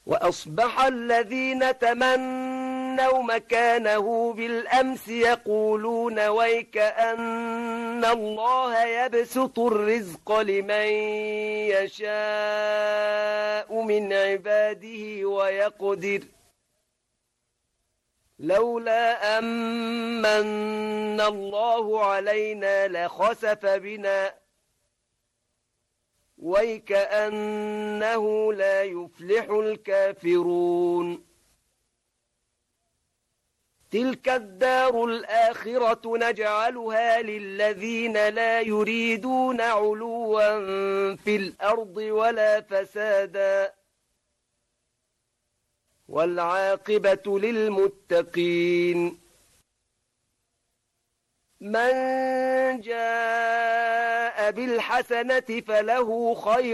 وأصبح الذين تمنوا مكانه بالأمس يقولون ويك أن الله يبسط الرزق لمن يشاء من عباده ويقدر لولا أمن الله علينا لخسف بنا ويكأنه لا يفلح الكافرون تلك الدار الآخرة نجعلها للذين لا يريدون علوا في الأرض ولا فسادا والعاقبة للمتقين من جاء بالحسنة فله خير